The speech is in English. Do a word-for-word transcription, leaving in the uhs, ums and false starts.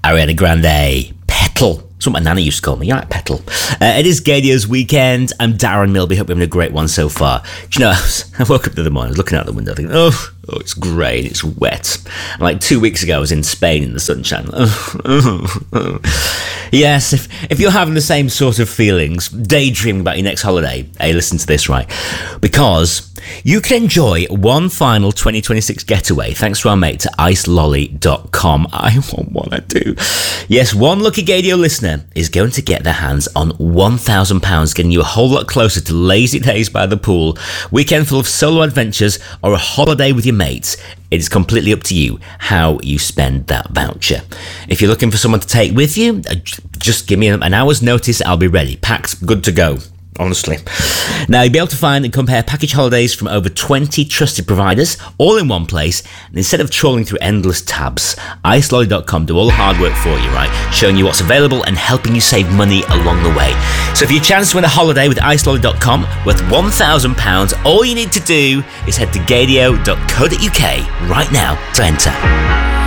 Ariana Grande, Petal. That's what my nana used to call me. You're right, Petal. Uh, it is Gadio's weekend. I'm Darren Milby. Hope you're having a great one so far. Do you know, I, was, I woke up the other morning, I was looking out the window thinking, oh, oh, it's grey and it's wet. And like two weeks ago, I was in Spain in the sunshine. Oh, oh, oh. Yes, if, if you're having the same sort of feelings, daydreaming about your next holiday, hey, listen to this, right? Because you can enjoy one final twenty twenty-six getaway thanks to our mate to ice lolly dot com. I want one, I do. Yes, one lucky Gadio listener is going to get their hands on one thousand pounds, getting you a whole lot closer to lazy days by the pool, weekend full of solo adventures, or a holiday with your mates. It is completely up to you how you spend that voucher. If you're looking for someone to take with you, just give me an hour's notice, I'll be ready. Packed, good to go. Honestly. Now, you'll be able to find and compare package holidays from over twenty trusted providers, all in one place, and instead of trawling through endless tabs, ice lolly dot com do all the hard work for you, right? Showing you what's available and helping you save money along the way. So for your chance to win a holiday with ice lolly dot com worth one thousand pounds, all you need to do is head to gadio dot co dot uk right now to enter.